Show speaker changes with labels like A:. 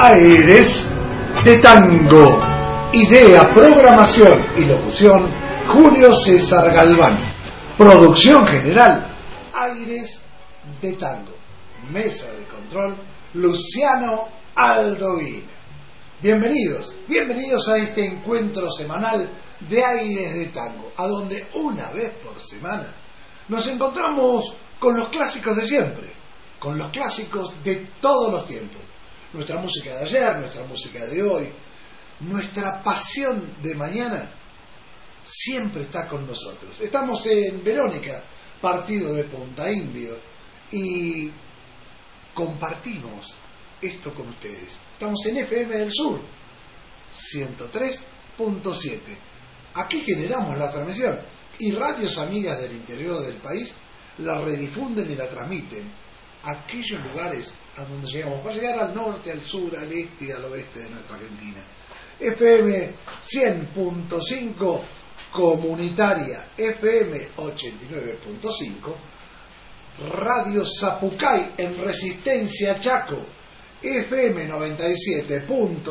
A: Aires de Tango. Idea, programación y locución, Julio César Galván. Producción general, Aires de Tango. Mesa de control, Luciano Aldovina. Bienvenidos a este encuentro semanal de Aires de Tango, a donde una vez por semana nos encontramos con los clásicos de siempre, con los clásicos de todos los tiempos. Nuestra música de ayer, nuestra música de hoy, nuestra pasión de mañana siempre está con nosotros. Estamos en Verónica, partido de Punta Indio, y compartimos esto con ustedes. Estamos en FM del Sur 103.7. Aquí generamos la transmisión y radios amigas del interior del país la redifunden y la transmiten a aquellos lugares a donde llegamos, para llegar al norte, al sur, al este y al oeste de nuestra Argentina. FM 100.5 comunitaria, FM 89.5, Radio Zapucay en Resistencia Chaco, FM 97.7